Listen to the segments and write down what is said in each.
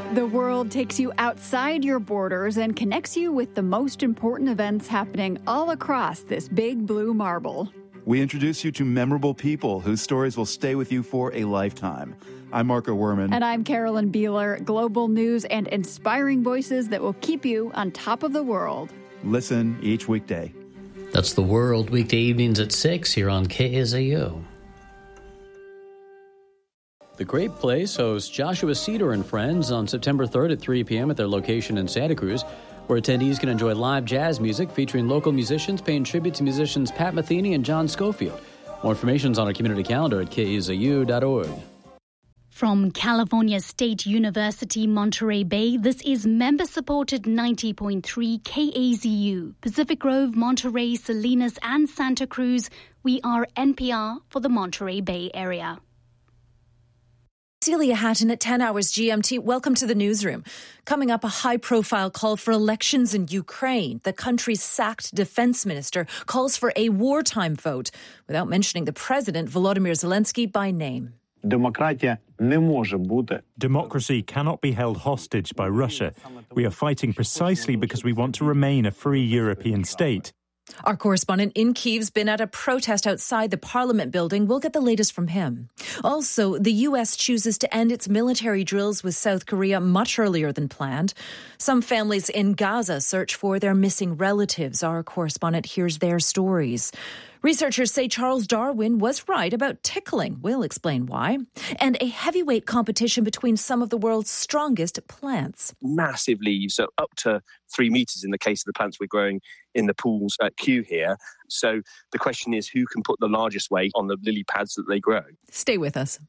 The world takes you outside your borders and connects you with the most important events happening all across this big blue marble. We introduce you to memorable people whose stories will stay with you for a lifetime. I'm Marco Werman. And I'm Carolyn Beeler. Global news and inspiring voices that will keep you on top of the world. Listen each weekday. That's The World, weekday evenings at 6 here on KSAU. The Great Place hosts Joshua Cedar and Friends on September 3rd at 3 p.m. at their location in Santa Cruz, where attendees can enjoy live jazz music featuring local musicians paying tribute to musicians Pat Metheny and John Schofield. More information is on our community calendar at ksau.org. From California State University, Monterey Bay, this is member-supported 90.3 KAZU. Pacific Grove, Monterey, Salinas, and Santa Cruz. We are NPR for the Monterey Bay area. Celia Hatton at 10 hours GMT. Welcome to the newsroom. Coming up, a high-profile call for elections in Ukraine. The country's sacked defense minister calls for a wartime vote without mentioning the president, Volodymyr Zelensky, by name. Democracy cannot be held hostage by Russia. We are fighting precisely because we want to remain a free European state. Our correspondent in Kyiv's been at a protest outside the Parliament building. We'll get the latest from him. Also, the U.S. chooses to end its military drills with South Korea much earlier than planned. Some families in Gaza search for their missing relatives. Our correspondent hears their stories. Researchers say Charles Darwin was right about tickling. We'll explain why. And a heavyweight competition between some of the world's strongest plants. Massive leaves, so up to 3 meters in the case of the plants we're growing in the pools at Kew here. So the question is, who can put the largest weight on the lily pads that they grow? Stay with us.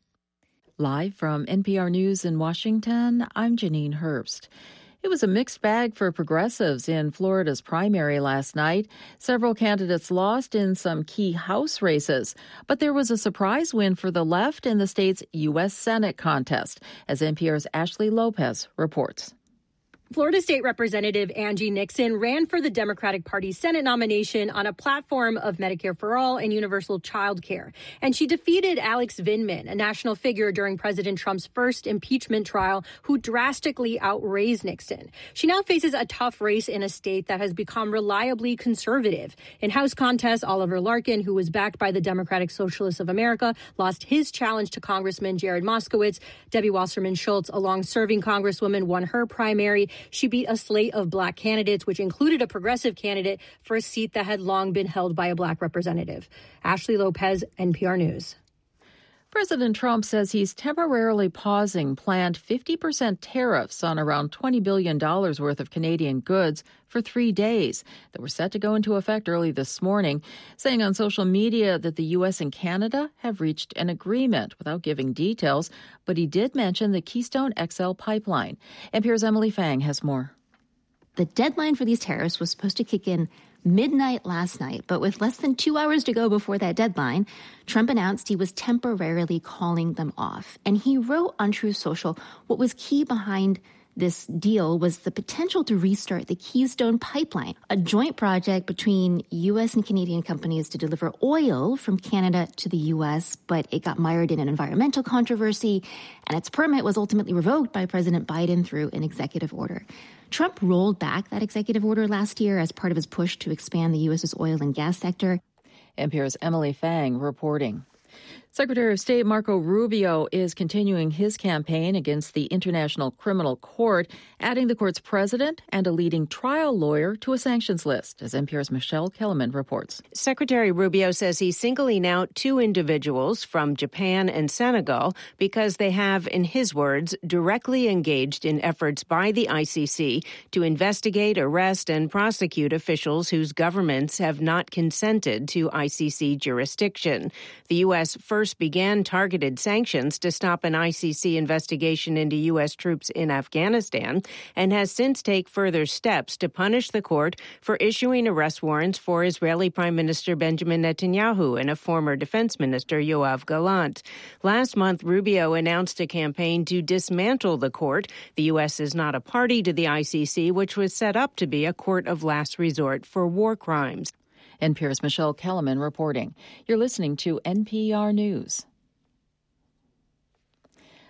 Live from NPR News in Washington, I'm Janine Herbst. It was a mixed bag for progressives in Florida's primary last night. Several candidates lost in some key House races, but there was a surprise win for the left in the state's U.S. Senate contest, as NPR's Ashley Lopez reports. Florida State Representative Angie Nixon ran for the Democratic Party's Senate nomination on a platform of Medicare for All and universal child care. And she defeated Alex Vindman, a national figure during President Trump's first impeachment trial, who drastically outraised Nixon. She now faces a tough race in a state that has become reliably conservative. In House contests, Oliver Larkin, who was backed by the Democratic Socialists of America, lost his challenge to Congressman Jared Moskowitz. Debbie Wasserman Schultz, a long-serving congresswoman, won her primary. She beat a slate of black candidates, which included a progressive candidate for a seat that had long been held by a black representative. Ashley Lopez, NPR News. President Trump says he's temporarily pausing planned 50% tariffs on around $20 billion worth of Canadian goods for 3 days that were set to go into effect early this morning, saying on social media that the U.S. and Canada have reached an agreement without giving details, but he did mention the Keystone XL pipeline. NPR's Emily Fang has more. The deadline for these tariffs was supposed to kick in midnight last night, but with less than 2 hours to go before that deadline, Trump announced he was temporarily calling them off. And he wrote on Truth Social what was key behind this deal was the potential to restart the Keystone Pipeline, a joint project between U.S. and Canadian companies to deliver oil from Canada to the U.S., but it got mired in an environmental controversy, and its permit was ultimately revoked by President Biden through an executive order. Trump rolled back that executive order last year as part of his push to expand the U.S.'s oil and gas sector. NPR's Emily Fang reporting. Secretary of State Marco Rubio is continuing his campaign against the International Criminal Court, adding the court's president and a leading trial lawyer to a sanctions list, as NPR's Michelle Kellerman reports. Secretary Rubio says he's singling out 2 individuals from Japan and Senegal because they have, in his words, directly engaged in efforts by the ICC to investigate, arrest, and prosecute officials whose governments have not consented to ICC jurisdiction. The U.S. first began targeted sanctions to stop an ICC investigation into U.S. troops in Afghanistan and has since taken further steps to punish the court for issuing arrest warrants for Israeli Prime Minister Benjamin Netanyahu and a former defense minister, Yoav Gallant. Last month, Rubio announced a campaign to dismantle the court. The U.S. is not a party to the ICC, which was set up to be a court of last resort for war crimes. NPR's Michelle Kellerman reporting. You're listening to NPR News.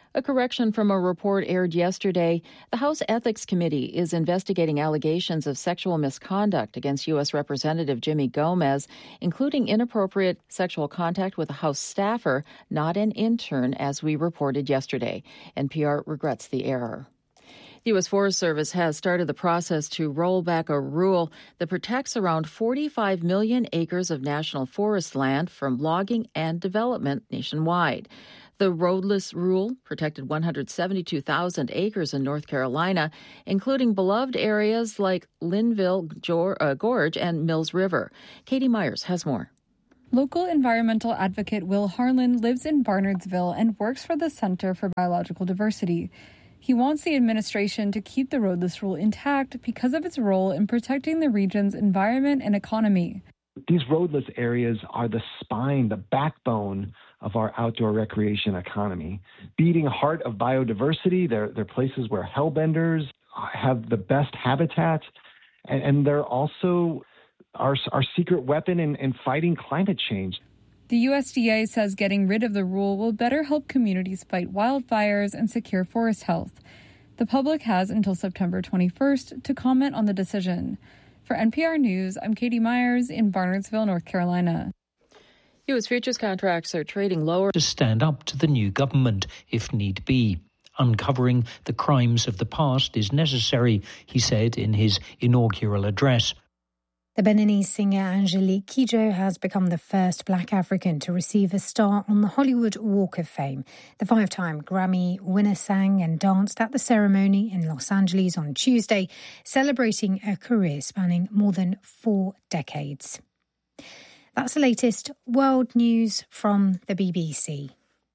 A correction from a report aired yesterday. The House Ethics Committee is investigating allegations of sexual misconduct against U.S. Representative Jimmy Gomez, including inappropriate sexual contact with a House staffer, not an intern, as we reported yesterday. NPR regrets the error. The U.S. Forest Service has started the process to roll back a rule that protects around 45 million acres of national forest land from logging and development nationwide. The roadless rule protected 172,000 acres in North Carolina, including beloved areas like Linville Gorge and Mills River. Katie Myers has more. Local environmental advocate Will Harlan lives in Barnardsville and works for the Center for Biological Diversity. He wants the administration to keep the roadless rule intact because of its role in protecting the region's environment and economy. These roadless areas are the spine, the backbone of our outdoor recreation economy. Beating heart of biodiversity, they're places where hellbenders have the best habitat, and they're also our secret weapon in fighting climate change. The USDA says getting rid of the rule will better help communities fight wildfires and secure forest health. The public has until September 21st to comment on the decision. For NPR News, I'm Katie Myers in Barnardsville, North Carolina. U.S. futures contracts are trading lower to stand up to the new government if need be. Uncovering the crimes of the past is necessary, he said in his inaugural address. The Beninese singer Angelique Kidjo has become the first Black African to receive a star on the Hollywood Walk of Fame. The five-time Grammy winner sang and danced at the ceremony in Los Angeles on Tuesday, celebrating a career spanning more than 4 decades. That's the latest world news from the BBC.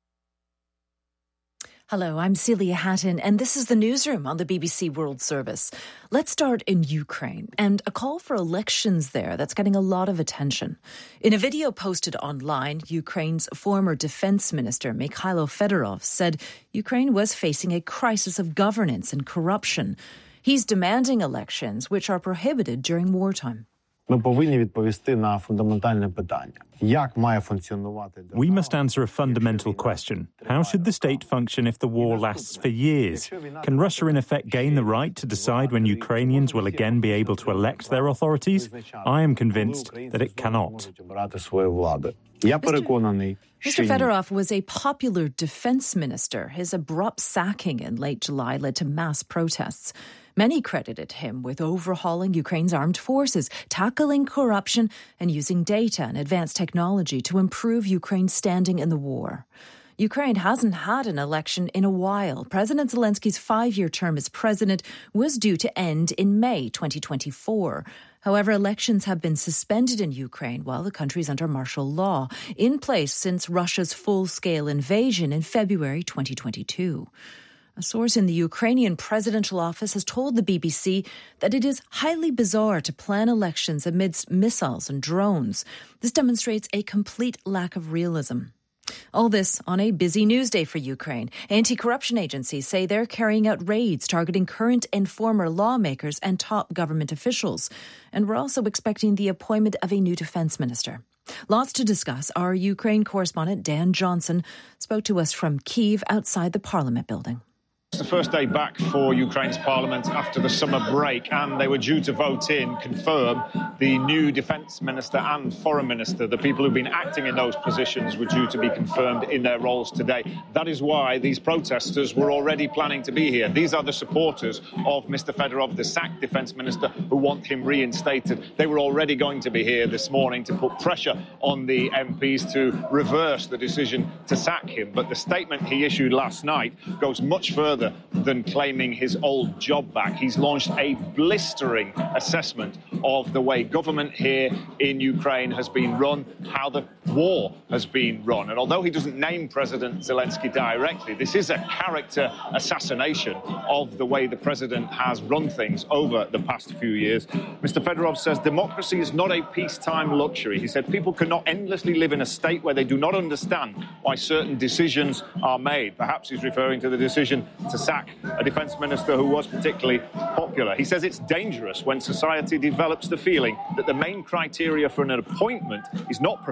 Hello, I'm Celia Hatton, and this is the newsroom on the BBC World Service. Let's start in Ukraine and a call for elections there that's getting a lot of attention. In a video posted online, Ukraine's former defense minister, Mikhailo Fedorov, said Ukraine was facing a crisis of governance and corruption. He's demanding elections which are prohibited during wartime. We must answer a fundamental question. How should the state function if the war lasts for years? Can Russia in effect gain the right to decide when Ukrainians will again be able to elect their authorities? I am convinced that it cannot. Mr. Fedorov was a popular defense minister. His abrupt sacking in late July led to mass protests. Many credited him with overhauling Ukraine's armed forces, tackling corruption, and using data and advanced technology to improve Ukraine's standing in the war. Ukraine hasn't had an election in a while. President Zelensky's 5-year term as president was due to end in May 2024. However, elections have been suspended in Ukraine while the country is under martial law, in place since Russia's full-scale invasion in February 2022. A source in the Ukrainian presidential office has told the BBC that it is highly bizarre to plan elections amidst missiles and drones. This demonstrates a complete lack of realism. All this on a busy news day for Ukraine. Anti-corruption agencies say they're carrying out raids targeting current and former lawmakers and top government officials. And we're also expecting the appointment of a new defense minister. Lots to discuss. Our Ukraine correspondent Dan Johnson spoke to us from Kyiv outside the Parliament building. It's the first day back for Ukraine's parliament after the summer break, and they were due to vote in, confirm the new defence minister and foreign minister. The people who've been acting in those positions were due to be confirmed in their roles today. That is why these protesters were already planning to be here. These are the supporters of Mr. Fedorov, the sacked defence minister, who want him reinstated. They were already going to be here this morning to put pressure on the MPs to reverse the decision to sack him. But the statement he issued last night goes much further than claiming his old job back. He's launched a blistering assessment of the way government here in Ukraine has been run, how the war has been run. And although he doesn't name President Zelensky directly, this is a character assassination of the way the president has run things over the past few years. Mr. Fedorov says democracy is not a peacetime luxury. He said people cannot endlessly live in a state where they do not understand why certain decisions are made. Perhaps he's referring to the decision to sack a defence minister who was particularly popular. He says it's dangerous when society develops the feeling that the main criteria for an appointment is not professionalism,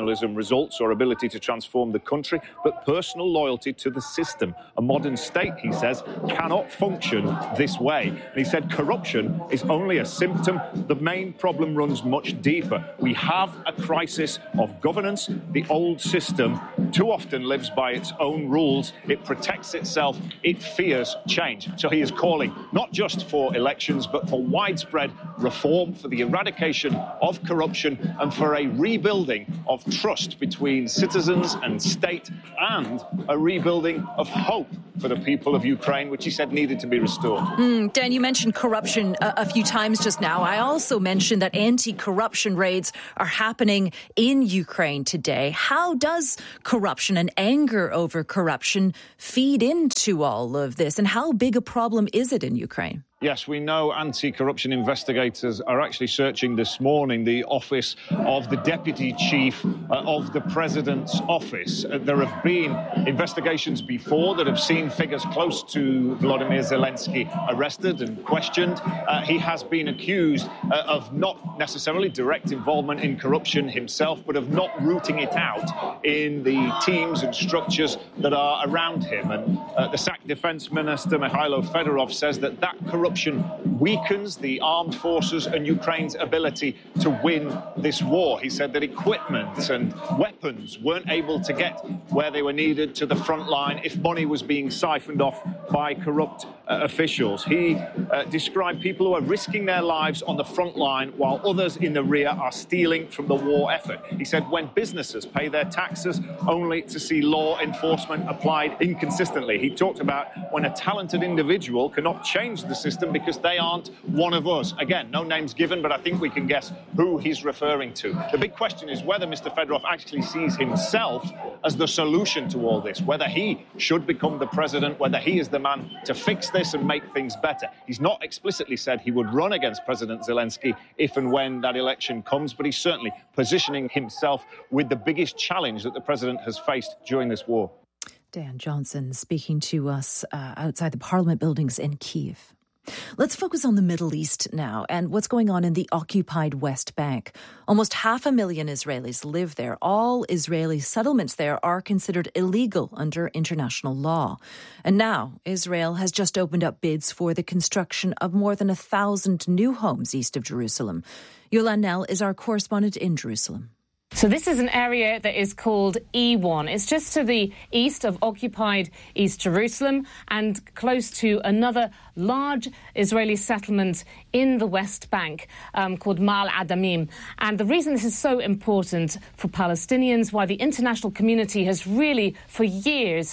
nationalism, results, or ability to transform the country, but personal loyalty to the system. A modern state, he says, cannot function this way. And he said corruption is only a symptom. The main problem runs much deeper. We have a crisis of governance. The old system too often lives by its own rules. It protects itself. It fears change. So he is calling not just for elections, but for widespread reform, for the eradication of corruption, and for a rebuilding of trust between citizens and state, and a rebuilding of hope for the people of Ukraine, which he said needed to be restored. Dan, you mentioned corruption a few times just now. I also mentioned that anti-corruption raids are happening in Ukraine today. How does corruption and anger over corruption feed into all of this? And how big a problem is it in Ukraine? Yes, we know anti-corruption investigators are actually searching this morning the office of the Deputy Chief of the President's office. There have been investigations before that have seen figures close to Volodymyr Zelensky arrested and questioned. He has been accused of not necessarily direct involvement in corruption himself, but of not rooting it out in the teams and structures that are around him. And the sacked Defense Minister, Mikhailo Fedorov, says that corruption weakens the armed forces and Ukraine's ability to win this war. He said that equipment and weapons weren't able to get where they were needed to the front line if money was being siphoned off by corrupt officials. He described people who are risking their lives on the front line while others in the rear are stealing from the war effort. He said when businesses pay their taxes only to see law enforcement applied inconsistently. He talked about when a talented individual cannot change the system because they aren't one of us. Again, no names given, but I think we can guess who he's referring to. The big question is whether Mr. Fedorov actually sees himself as the solution to all this, whether he should become the president, whether he is the man to fix this and make things better. He's not explicitly said he would run against President Zelensky if and when that election comes, but he's certainly positioning himself with the biggest challenge that the president has faced during this war. Dan Johnson speaking to us outside the Parliament buildings in Kyiv. Let's focus on the Middle East now and what's going on in the occupied West Bank. Almost 500,000 Israelis live there. All Israeli settlements there are considered illegal under international law. And now Israel has just opened up bids for the construction of more than 1,000 new homes east of Jerusalem. Yolande Knell is our correspondent in Jerusalem. So this is an area that is called E1. It's just to the east of occupied East Jerusalem and close to another large Israeli settlement in the West Bank called Ma'ale Adumim. And the reason this is so important for Palestinians, why the international community has really for years,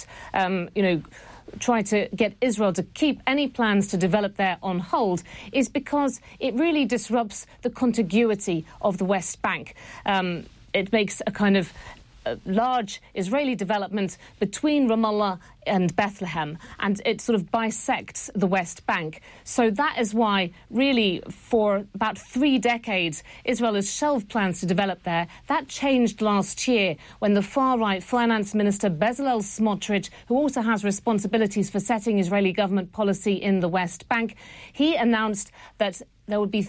try to get Israel to keep any plans to develop there on hold, is because it really disrupts the contiguity of the West Bank. It makes a kind of large Israeli development between Ramallah and Bethlehem, and it sort of bisects the West Bank. So that is why, really, for about 3 decades, Israel has shelved plans to develop there. That changed last year when the far-right finance minister Bezalel Smotrich, who also has responsibilities for setting Israeli government policy in the West Bank, he announced that there would be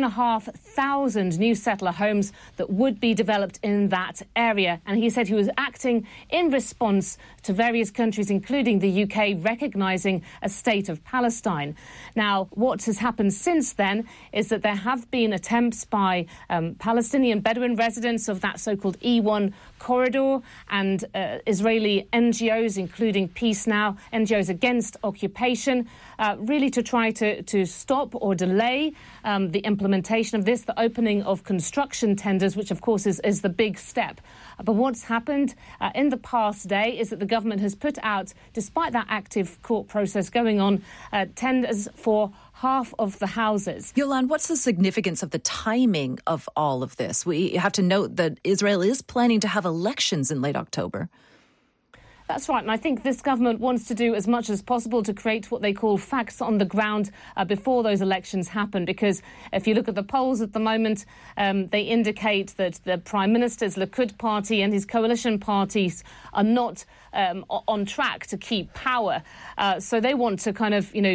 3,500 new settler homes that would be developed in that area. And he said he was acting in response to various countries, including the UK, recognising a state of Palestine. Now, what has happened since then is that there have been attempts by Palestinian Bedouin residents of that so-called E1 corridor and Israeli NGOs, including Peace Now, NGOs against occupation, really to try to stop or delay the implementation of this, the opening of construction tenders, which, of course, is the big step. But what's happened in the past day is that the government has put out, despite that active court process going on, tenders for half of the houses. Yolande, what's the significance of the timing of all of this? We have to note that Israel is planning to have elections in late October. That's right, and I think this government wants to do as much as possible to create what they call facts on the ground before those elections happen, because if you look at the polls at the moment, they indicate that the Prime Minister's Likud party and his coalition parties are not on track to keep power. So they want to kind of,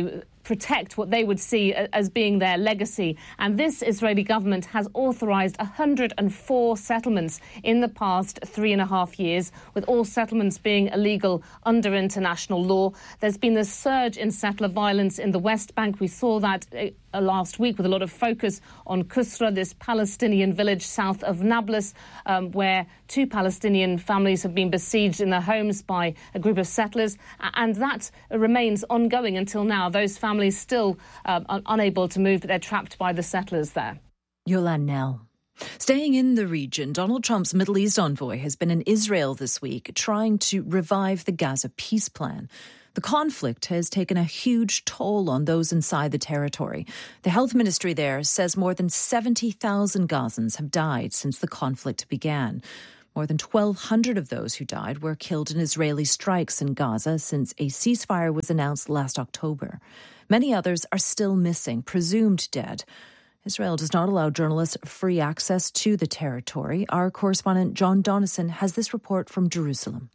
protect what they would see as being their legacy. And this Israeli government has authorised 104 settlements in the past 3.5 years, with all settlements being illegal under international law. There's been a surge in settler violence in the West Bank. We saw that last week with a lot of focus on Kusra, this Palestinian village south of Nablus, where 2 Palestinian families have been besieged in their homes by a group of settlers. And that remains ongoing until now. Those families still are unable to move, but they're trapped by the settlers there. Yolande Nell. Staying in the region, Donald Trump's Middle East envoy has been in Israel this week trying to revive the Gaza peace plan. The conflict has taken a huge toll on those inside the territory. The health ministry there says more than 70,000 Gazans have died since the conflict began. More than 1,200 of those who died were killed in Israeli strikes in Gaza since a ceasefire was announced last October. Many others are still missing, presumed dead. Israel does not allow journalists free access to the territory. Our correspondent John Donison has this report from Jerusalem.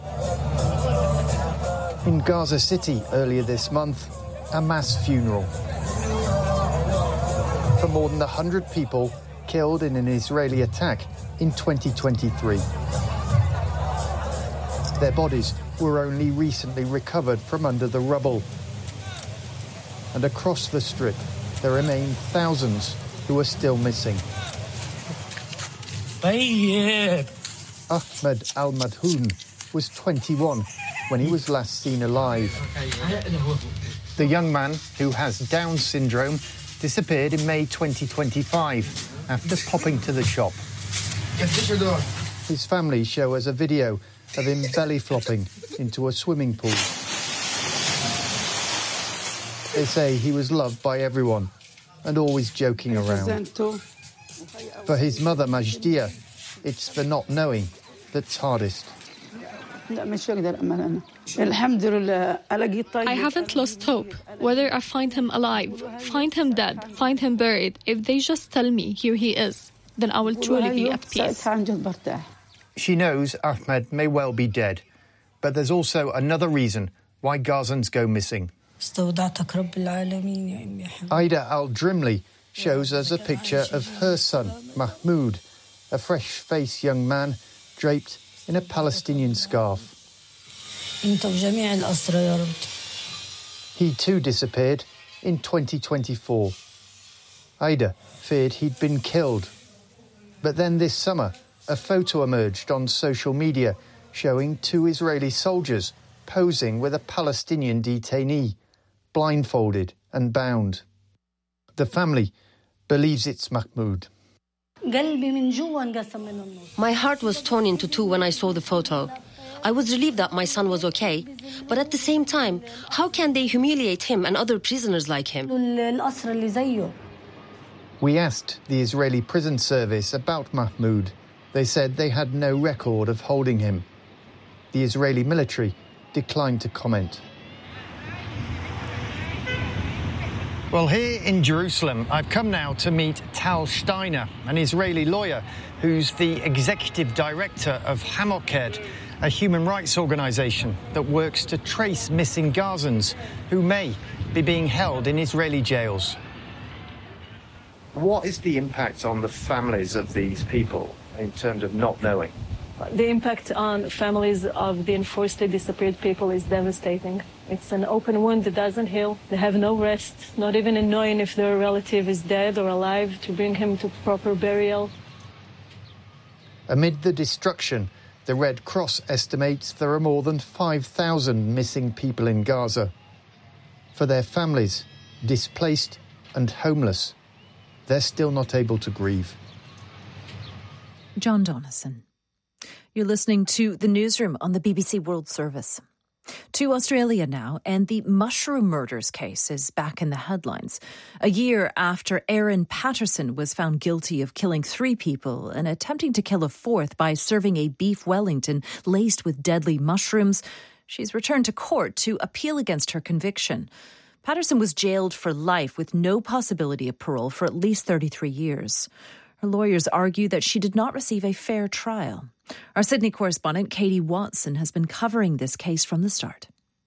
In Gaza City earlier this month, a mass funeral for more than 100 people killed in an Israeli attack in 2023. Their bodies were only recently recovered from under the rubble. And across the strip, there remain thousands who are still missing. Ahmed al-Madhoun was 21 when he was last seen alive. The young man, who has Down syndrome, disappeared in May 2025 after popping to the shop. His family show us a video of him belly flopping into a swimming pool. They say he was loved by everyone and always joking around. For his mother, Majdia, it's the not knowing that's hardest. I haven't lost hope. Whether I find him alive, find him dead, find him buried, if they just tell me here he is, then I will truly be at peace. She knows Ahmed may well be dead, but there's also another reason why Gazans go missing. Aida Al-Drimli shows us a picture of her son, Mahmoud, a fresh-faced young man draped in a Palestinian scarf. He too disappeared in 2024. Aida feared he'd been killed. But then this summer, a photo emerged on social media showing 2 Israeli soldiers posing with a Palestinian detainee, blindfolded and bound. The family believes it's Mahmoud. My heart was torn into 2 when I saw the photo. I was relieved that my son was okay, but at the same time, how can they humiliate him and other prisoners like him? We asked the Israeli prison service about Mahmoud. They said they had no record of holding him. The Israeli military declined to comment. Well, here in Jerusalem, I've come now to meet Tal Steiner, an Israeli lawyer who's the executive director of Hamoked, a human rights organisation that works to trace missing Gazans who may be being held in Israeli jails. What is the impact on the families of these people in terms of not knowing? The impact on families of the enforcedly disappeared people is devastating. It's an open wound that doesn't heal. They have no rest, not even in knowing if their relative is dead or alive, to bring him to proper burial. Amid the destruction, the Red Cross estimates there are more than 5,000 missing people in Gaza. For their families, displaced and homeless, they're still not able to grieve. John Donison. You're listening to The Newsroom on the BBC World Service. To Australia now, and the mushroom murders case is back in the headlines. A year after Erin Patterson was found guilty of killing 3 people and attempting to kill a 4th by serving a beef Wellington laced with deadly mushrooms, she's returned to court to appeal against her conviction. Patterson was jailed for life with no possibility of parole for at least 33 years. Her lawyers argue that she did not receive a fair trial. Our Sydney correspondent Katie Watson has been covering this case from the start.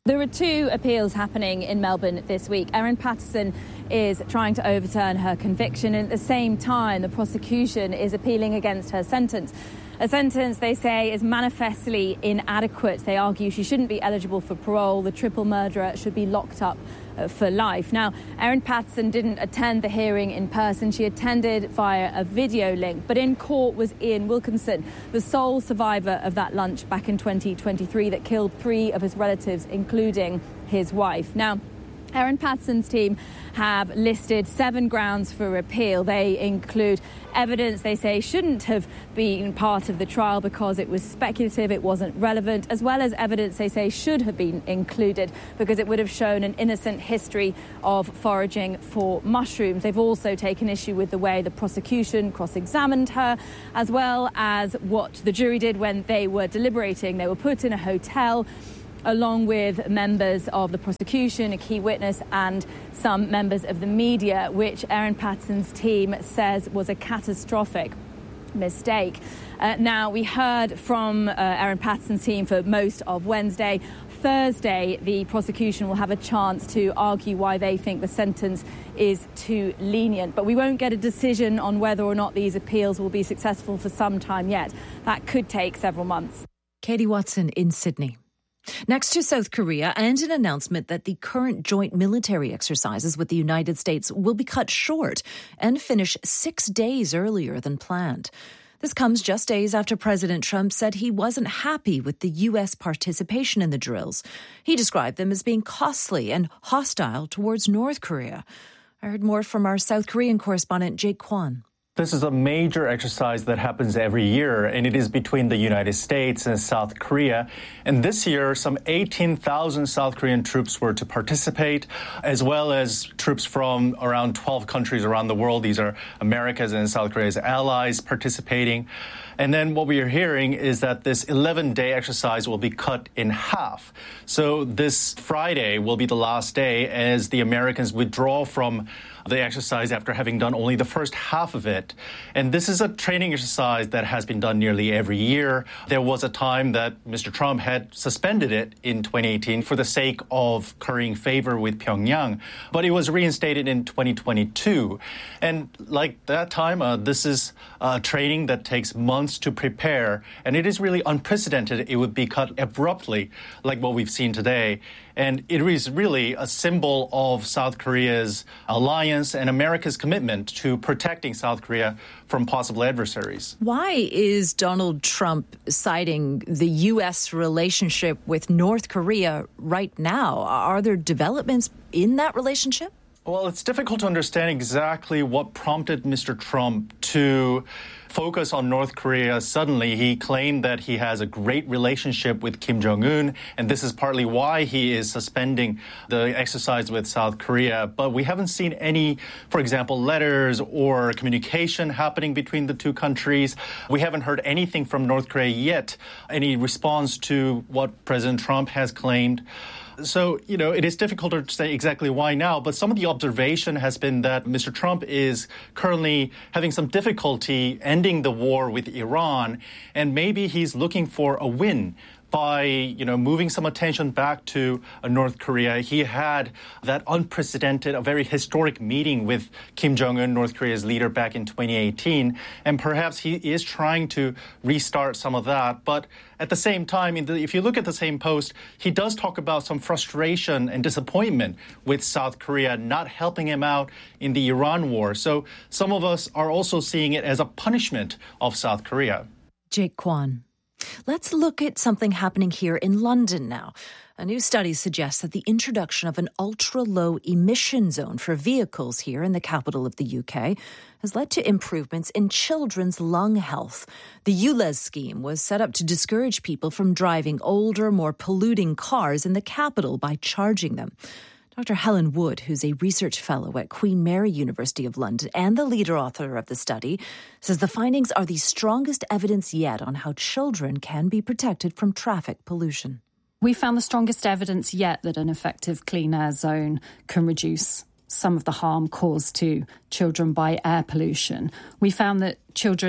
There are two appeals happening in Melbourne this week. Erin Patterson is trying to overturn her conviction, and at the same time, the prosecution is appealing against her sentence. A sentence, they say, is manifestly inadequate. They argue she shouldn't be eligible for parole. The triple murderer should be locked up for life. Now, Erin Patterson didn't attend the hearing in person. She attended via a video link. But in court was Ian Wilkinson, the sole survivor of that lunch back in 2023 that killed 3 of his relatives, including his wife. Now, Erin Patterson's team have listed 7 grounds for appeal. They include evidence they say shouldn't have been part of the trial because it was speculative, it wasn't relevant, as well as evidence they say should have been included because it would have shown an innocent history of foraging for mushrooms. They've also taken issue with the way the prosecution cross-examined her, as well as what the jury did when they were deliberating. They were put in a hotel along with members of the prosecution, a key witness, and some members of the media, which Erin Patterson's team says was a catastrophic mistake. Now, we heard from Erin Patterson's team for most of Wednesday. Thursday, the prosecution will have a chance to argue why they think the sentence is too lenient. But we won't get a decision on whether or not these appeals will be successful for some time yet. That could take several months. Katie Watson in Sydney. Next to South Korea and an announcement that the current joint military exercises with the United States will be cut short and finish 6 days earlier than planned. This comes just days after President Trump said he wasn't happy with the U.S. participation in the drills. He described them as being costly and hostile towards North Korea. I heard more from our South Korean correspondent Jake Kwan. This is a major exercise that happens every year, and it is between the United States and South Korea. And this year, some 18,000 South Korean troops were to participate, as well as troops from around 12 countries around the world. These are America's and South Korea's allies participating. And then what we are hearing is that this 11-day exercise will be cut in half. So this Friday will be the last day as the Americans withdraw from the exercise after having done only the first half of it. And this is a training exercise that has been done nearly every year. There was a time that Mr. Trump had suspended it in 2018 for the sake of currying favor with Pyongyang, but it was reinstated in 2022. And like that time, this is training that takes months to prepare, and it is really unprecedented. It would be cut abruptly, like what we've seen today. And it is really a symbol of South Korea's alliance and America's commitment to protecting South Korea from possible adversaries. Why is Donald Trump citing the U.S. relationship with North Korea right now? Are there developments in that relationship? Well, it's difficult to understand exactly what prompted Mr. Trump to focus on North Korea suddenly. He claimed that he has a great relationship with Kim Jong-un, and this is partly why he is suspending the exercise with South Korea. But we haven't seen any, for example, letters or communication happening between the two countries. We haven't heard anything from North Korea yet, any response to what President Trump has claimed. So, it is difficult to say exactly why now, but some of the observation has been that Mr. Trump is currently having some difficulty ending the war with Iran, and maybe he's looking for a win by, moving some attention back to North Korea. He had that unprecedented, a very historic meeting with Kim Jong-un, North Korea's leader, back in 2018. And perhaps he is trying to restart some of that. But at the same time, if you look at the same post, he does talk about some frustration and disappointment with South Korea not helping him out in the Iran war. So some of us are also seeing it as a punishment of South Korea. Jake Kwan. Let's look at something happening here in London now. A new study suggests that the introduction of an ultra-low emission zone for vehicles here in the capital of the UK has led to improvements in children's lung health. The ULEZ scheme was set up to discourage people from driving older, more polluting cars in the capital by charging them. Dr. Helen Wood, who's a research fellow at Queen Mary University of London and the leader author of the study, says the findings are the strongest evidence yet on how children can be protected from traffic pollution. We found the strongest evidence yet that an effective clean air zone can reduce some of the harm caused to children by air pollution. We found that children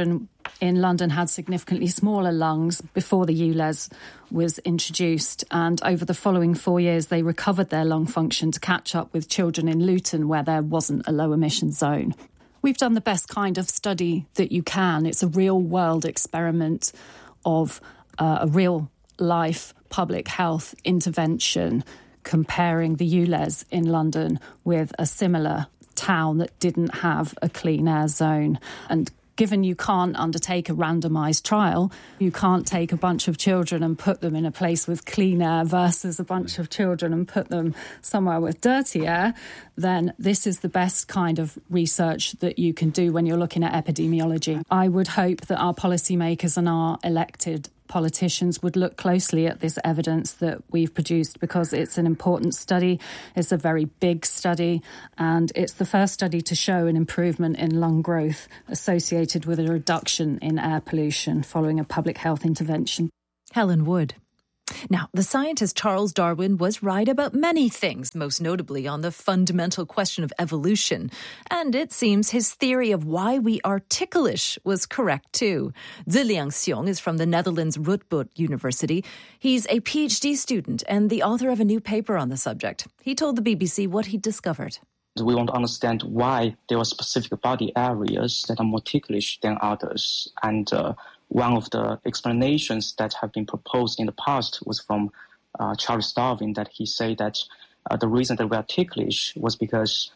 in London had significantly smaller lungs before the ULEZ was introduced, and over the following 4 years they recovered their lung function to catch up with children in Luton where there wasn't a low emission zone. We've done the best kind of study that you can. It's a real world experiment of a real life public health intervention comparing the ULEZ in London with a similar town that didn't have a clean air zone. And given you can't undertake a randomised trial, you can't take a bunch of children and put them in a place with clean air versus a bunch of children and put them somewhere with dirty air, then this is the best kind of research that you can do when you're looking at epidemiology. I would hope that our policymakers and our elected politicians would look closely at this evidence that we've produced, because it's an important study, it's a very big study, and it's the first study to show an improvement in lung growth associated with a reduction in air pollution following a public health intervention. Helen Wood. Now, the scientist Charles Darwin was right about many things, most notably on the fundamental question of evolution. And it seems his theory of why we are ticklish was correct too. Ziliang Xiong is from the Netherlands Radboud University. He's a PhD student and the author of a new paper on the subject. He told the BBC what he'd discovered. We want to understand why there are specific body areas that are more ticklish than others. And one of the explanations that have been proposed in the past was from Charles Darwin, that he said that the reason that we are ticklish was because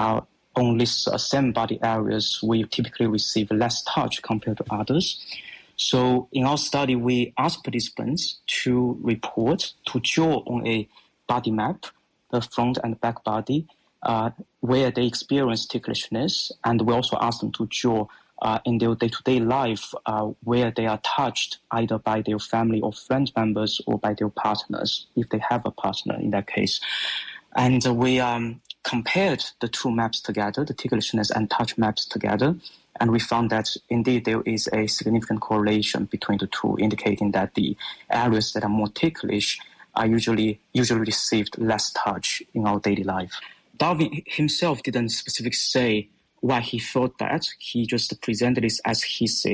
only some body areas we typically receive less touch compared to others. So in our study, we asked participants to report, to draw on a body map, the front and back body, where they experience ticklishness, and we also asked them to draw in their day-to-day life where they are touched either by their family or friend members or by their partners, if they have a partner in that case. And we compared the two maps together, the ticklishness and touch maps together, and we found that indeed there is a significant correlation between the two, indicating that the areas that are more ticklish are usually received less touch in our daily life. Darwin himself didn't specifically say why he thought that. He just presented this as his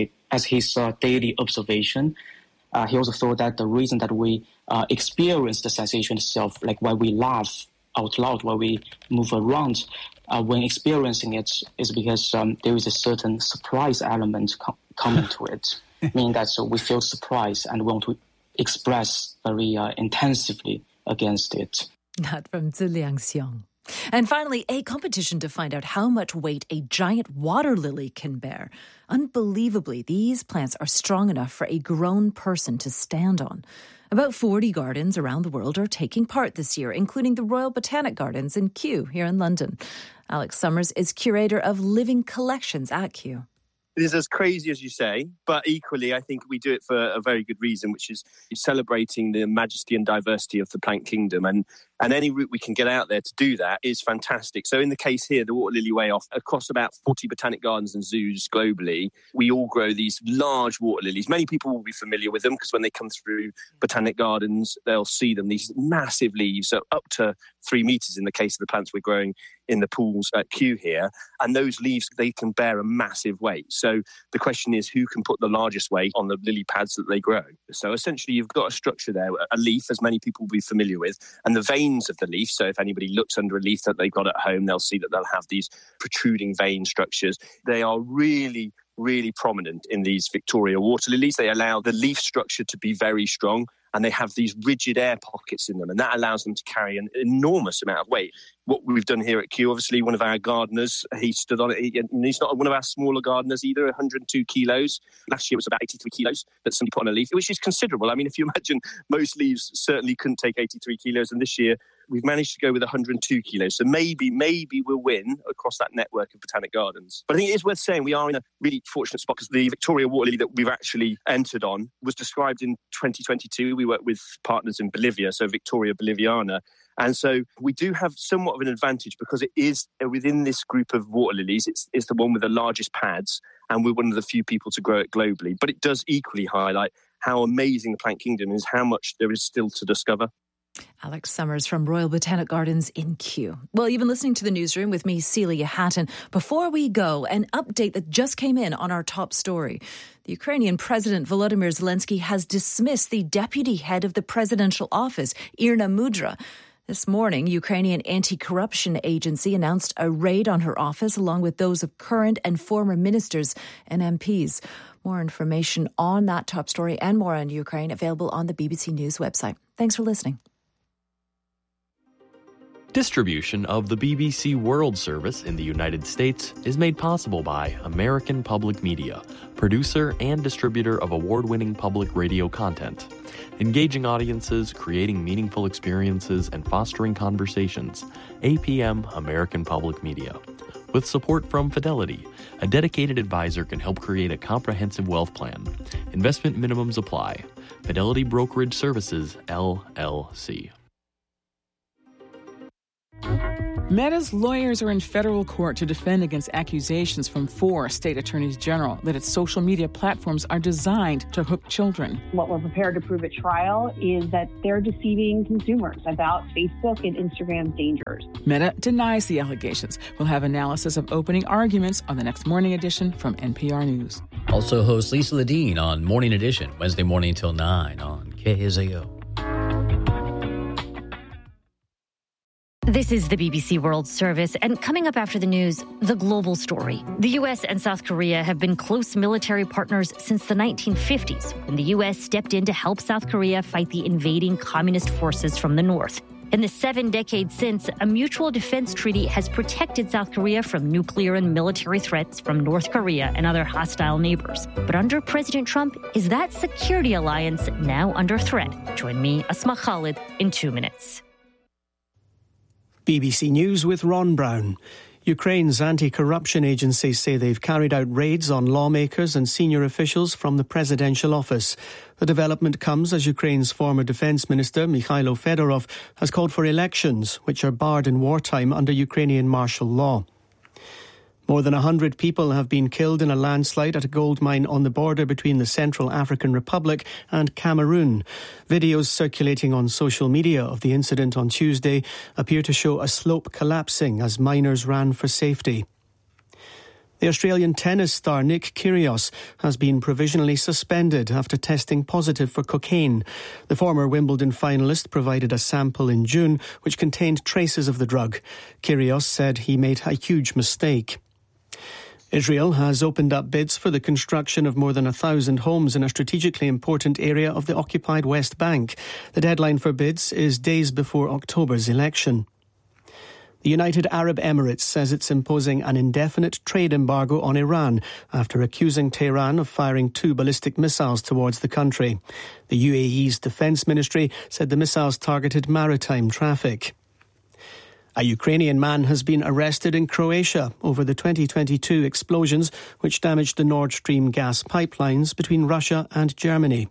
daily observation. He also thought that the reason that we experience the sensation itself, like why we laugh out loud, why we move around when experiencing it, is because there is a certain surprise element coming to it, meaning that so we feel surprise and want to express very intensively against it. That from Ziliang Xiong. And finally, a competition to find out how much weight a giant water lily can bear. Unbelievably, these plants are strong enough for a grown person to stand on. About 40 gardens around the world are taking part this year, including the Royal Botanic Gardens in Kew here in London. Alex Summers is curator of living collections at Kew. It is as crazy as you say, but equally I think we do it for a very good reason, which is celebrating the majesty and diversity of the plant kingdom. And any route we can get out there to do that is fantastic. So in the case here, the Water Lily Way Off, across about 40 botanic gardens and zoos globally, we all grow these large water lilies. Many people will be familiar with them because when they come through botanic gardens, they'll see them, these massive leaves, so up to 3 meters in the case of the plants we're growing in the pools at Kew here. And those leaves, they can bear a massive weight. So the question is, who can put the largest weight on the lily pads that they grow? So essentially, you've got a structure there, a leaf, as many people will be familiar with, and the veins of the leaf. So if anybody looks under a leaf that they've got at home, they'll see that they'll have these protruding vein structures. They are really, really prominent in these Victoria water lilies. They allow the leaf structure to be very strong, and they have these rigid air pockets in them, and that allows them to carry an enormous amount of weight. What we've done here at Kew, obviously one of our gardeners, he stood on it. He's not one of our smaller gardeners either, 102 kilos. Last year it was about 83 kilos that somebody put on a leaf, which is considerable. I mean, if you imagine, most leaves certainly couldn't take 83 kilos, and this year we've managed to go with 102 kilos. So maybe we'll win across that network of botanic gardens. But I think it is worth saying we are in a really fortunate spot because the Victoria water lily that we've actually entered on was described in 2022. We work with partners in Bolivia, so Victoria boliviana. And so we do have somewhat of an advantage because it is within this group of water lilies, it's the one with the largest pads, and we're one of the few people to grow it globally. But it does equally highlight how amazing the plant kingdom is, how much there is still to discover. Alex Summers from Royal Botanic Gardens in Kew. Well, you've been listening to the Newsroom with me, Celia Hatton. Before we go, an update that just came in on our top story. The Ukrainian President Volodymyr Zelensky has dismissed the deputy head of the presidential office, Irina Mudra. This morning, Ukrainian anti-corruption agency announced a raid on her office along with those of current and former ministers and MPs. More information on that top story and more on Ukraine available on the BBC News website. Thanks for listening. Distribution of the BBC World Service in the United States is made possible by American Public Media, producer and distributor of award-winning public radio content. Engaging audiences, creating meaningful experiences, and fostering conversations. APM American Public Media. With support from Fidelity, a dedicated advisor can help create a comprehensive wealth plan. Investment minimums apply. Fidelity Brokerage Services, LLC. Meta's lawyers are in federal court to defend against accusations from 4 state attorneys general that its social media platforms are designed to hook children. What we're prepared to prove at trial is that they're deceiving consumers about Facebook and Instagram's dangers. Meta denies the allegations. We'll have analysis of opening arguments on the next Morning Edition from NPR News. Also host Lisa Ledeen on Morning Edition, Wednesday morning till 9 on KSAO. This is the BBC World Service, and coming up after the news, the global story. The U.S. and South Korea have been close military partners since the 1950s, when the U.S. stepped in to help South Korea fight the invading communist forces from the north. In the 7 decades since, a mutual defense treaty has protected South Korea from nuclear and military threats from North Korea and other hostile neighbors. But under President Trump, is that security alliance now under threat? Join me, Asma Khalid, in 2 minutes. BBC News with Ron Brown. Ukraine's anti-corruption agencies say they've carried out raids on lawmakers and senior officials from the presidential office. The development comes as Ukraine's former defence minister, Mikhailo Fedorov, has called for elections, which are barred in wartime under Ukrainian martial law. More than 100 people have been killed in a landslide at a gold mine on the border between the Central African Republic and Cameroon. Videos circulating on social media of the incident on Tuesday appear to show a slope collapsing as miners ran for safety. The Australian tennis star Nick Kyrgios has been provisionally suspended after testing positive for cocaine. The former Wimbledon finalist provided a sample in June which contained traces of the drug. Kyrgios said he made a huge mistake. Israel has opened up bids for the construction of more than 1,000 homes in a strategically important area of the occupied West Bank. The deadline for bids is days before October's election. The United Arab Emirates says it's imposing an indefinite trade embargo on Iran after accusing Tehran of firing 2 ballistic missiles towards the country. The UAE's defense ministry said the missiles targeted maritime traffic. A Ukrainian man has been arrested in Croatia over the 2022 explosions which damaged the Nord Stream gas pipelines between Russia and Germany.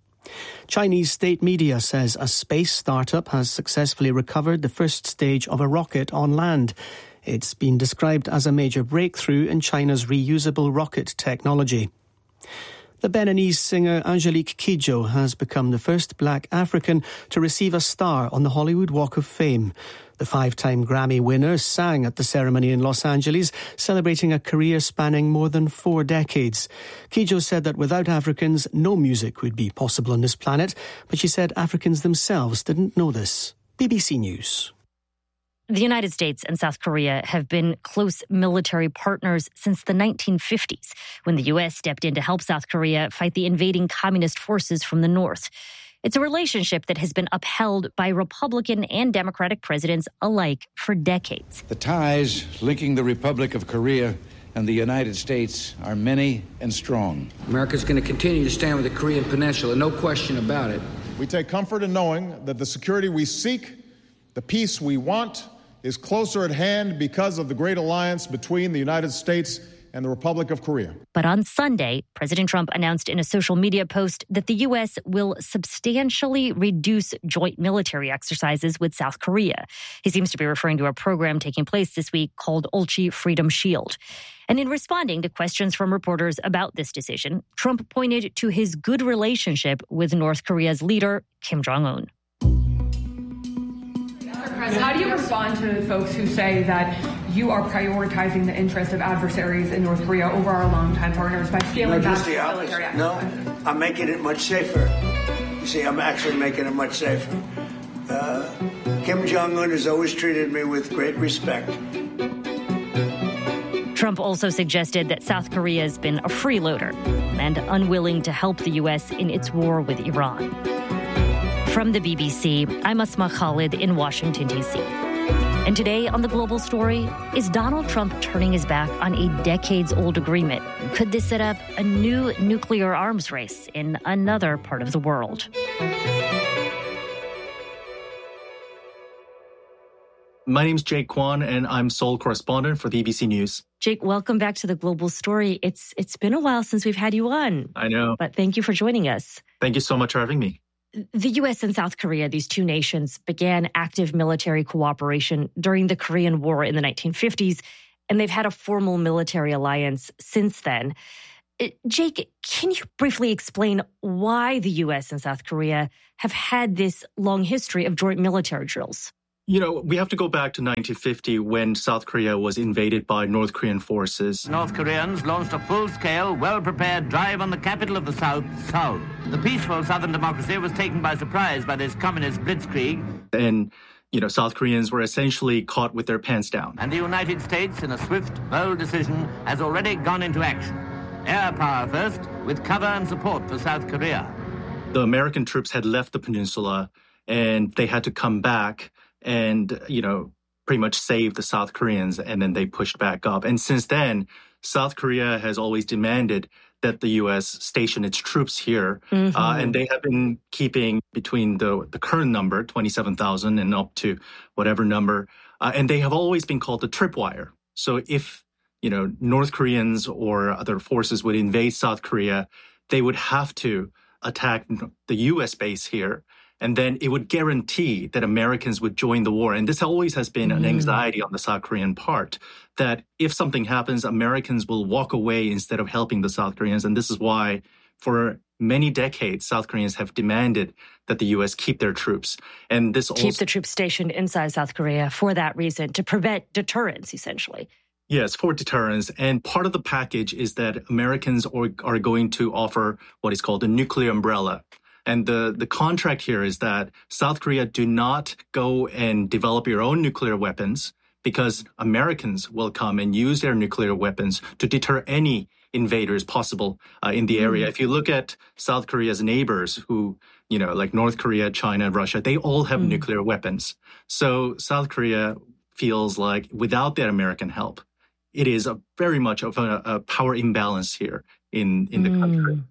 Chinese state media says a space startup has successfully recovered the first stage of a rocket on land. It's been described as a major breakthrough in China's reusable rocket technology. The Beninese singer Angelique Kidjo has become the first black African to receive a star on the Hollywood Walk of Fame. The 5-time Grammy winner sang at the ceremony in Los Angeles, celebrating a career spanning more than 4 decades. Kidjo said that without Africans, no music would be possible on this planet, but she said Africans themselves didn't know this. BBC News. The United States and South Korea have been close military partners since the 1950s, when the U.S. stepped in to help South Korea fight the invading communist forces from the north. It's a relationship that has been upheld by Republican and Democratic presidents alike for decades. The ties linking the Republic of Korea and the United States are many and strong. America's going to continue to stand with the Korean Peninsula, no question about it. We take comfort in knowing that the security we seek, the peace we want, is closer at hand because of the great alliance between the United States and the Republic of Korea. But on Sunday, President Trump announced in a social media post that the U.S. will substantially reduce joint military exercises with South Korea. He seems to be referring to a program taking place this week called Ulchi Freedom Shield. And in responding to questions from reporters about this decision, Trump pointed to his good relationship with North Korea's leader, Kim Jong-un. Chris, how do you respond to folks who say that you are prioritizing the interests of adversaries in North Korea over our longtime partners by scaling back the military exercise? No, I'm making it much safer. You see, I'm actually making it much safer. Kim Jong-un has always treated me with great respect. Trump also suggested that South Korea has been a freeloader and unwilling to help the U.S. in its war with Iran. From the BBC, I'm Asma Khalid in Washington, D.C. And today on The Global Story, is Donald Trump turning his back on a decades-old agreement? Could this set up a new nuclear arms race in another part of the world? My name's Jake Kwan, and I'm Seoul correspondent for BBC News. Jake, welcome back to The Global Story. It's been a while since we've had you on. I know. But thank you for joining us. Thank you so much for having me. The U.S. and South Korea, these two nations, began active military cooperation during the Korean War in the 1950s, and they've had a formal military alliance since then. Jake, can you briefly explain why the U.S. and South Korea have had this long history of joint military drills? You know, we have to go back to 1950 when South Korea was invaded by North Korean forces. North Koreans launched a full-scale, well-prepared drive on the capital of the South, Seoul. The peaceful southern democracy was taken by surprise by this communist blitzkrieg. And, you know, South Koreans were essentially caught with their pants down. And the United States, in a swift, bold decision, has already gone into action. Air power first, with cover and support for South Korea. The American troops had left the peninsula, and they had to come back and, you know, pretty much save the South Koreans, and then they pushed back up. And since then, South Korea has always demanded that the U.S. station its troops here. Mm-hmm. And they have been keeping between the current number, 27,000, and up to whatever number. And they have always been called the tripwire. So if, you know, North Koreans or other forces would invade South Korea, they would have to attack the U.S. base here. And then it would guarantee that Americans would join the war. And this always has been an anxiety on the South Korean part, that if something happens, Americans will walk away instead of helping the South Koreans. And this is why, for many decades, South Koreans have demanded that the U.S. keep their troops. And this keep the troops stationed inside South Korea for that reason, to prevent deterrence, essentially. Yes, for deterrence. And part of the package is that Americans are going to offer what is called a nuclear umbrella. And the contract here is that South Korea do not go and develop your own nuclear weapons, because Americans will come and use their nuclear weapons to deter any invaders possible in the area. If you look at South Korea's neighbors who, you know, like North Korea, China, Russia, they all have nuclear weapons. So South Korea feels like without that American help, it is very much of a power imbalance here in the country.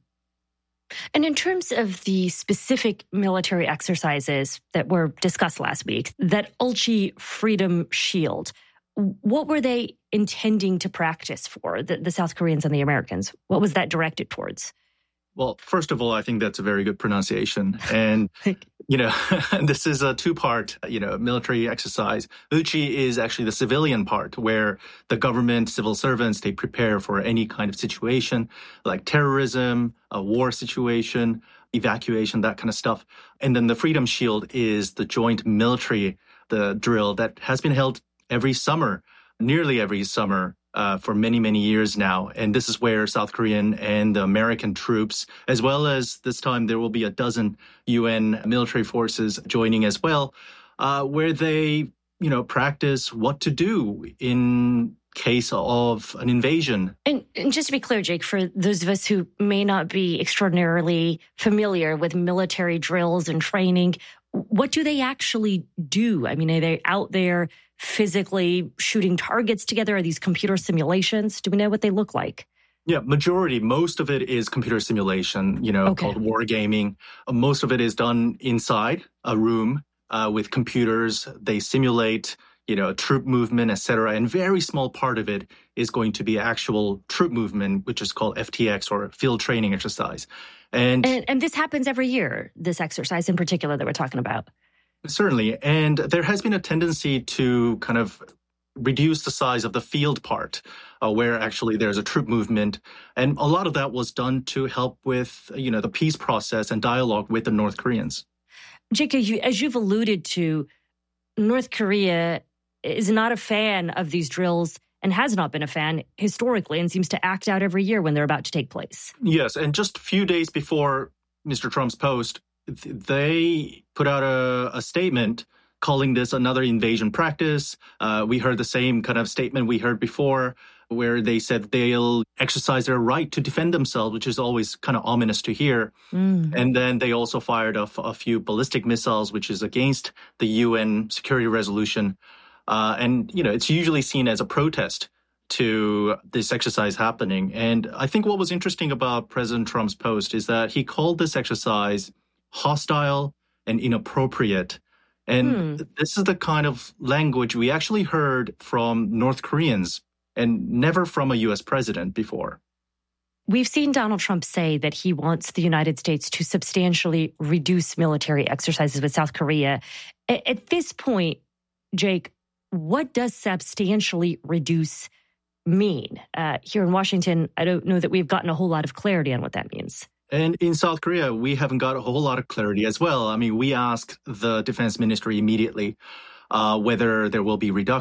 And in terms of the specific military exercises that were discussed last week, that Ulchi Freedom Shield, what were they intending to practice for, the South Koreans and the Americans? What was that directed towards? Well, first of all, I think that's a very good pronunciation. And, you know, this is a two-part, you know, military exercise. Ulchi is actually the civilian part where the government, civil servants, they prepare for any kind of situation like terrorism, a war situation, evacuation, that kind of stuff. And then the Freedom Shield is the joint military, the drill that has been held every summer, nearly every summer, for many, many years now. And this is where South Korean and the American troops, as well as this time there will be a dozen UN military forces joining as well, where they, you know, practice what to do in case of an invasion. And just to be clear, Jake, for those of us who may not be extraordinarily familiar with military drills and training, what do they actually do? I mean, are they out there physically shooting targets together? Are these computer simulations? Do we know what they look like? Yeah, most of it is computer simulation, you know, called wargaming. Most of it is done inside a room with computers. They simulate, you know, troop movement, etc. And very small part of it is going to be actual troop movement, which is called FTX, or field training exercise. And this happens every year, this exercise in particular that we're talking about. Certainly. And there has been a tendency to kind of reduce the size of the field part, where actually there's a troop movement. And a lot of that was done to help with, you know, the peace process and dialogue with the North Koreans. Jake, as you've alluded to, North Korea is not a fan of these drills and has not been a fan historically and seems to act out every year when they're about to take place. Yes, and just a few days before Mr. Trump's post, they put out a statement calling this another invasion practice. We heard the same kind of statement we heard before, where they said they'll exercise their right to defend themselves, which is always kind of ominous to hear. And then they also fired off a few ballistic missiles, which is against the UN security resolution. And, it's usually seen as a protest to this exercise happening. And I think what was interesting about President Trump's post is that he called this exercise hostile and inappropriate. And this is the kind of language we actually heard from North Koreans and never from a U.S. president before. We've seen Donald Trump say that he wants the United States to substantially reduce military exercises with South Korea. At this point, Jake, what does substantially reduce mean? Here in Washington, I don't know that we've gotten a whole lot of clarity on what that means. And in South Korea, we haven't got a whole lot of clarity as well. I mean, we asked the defense ministry immediately whether there will be reductions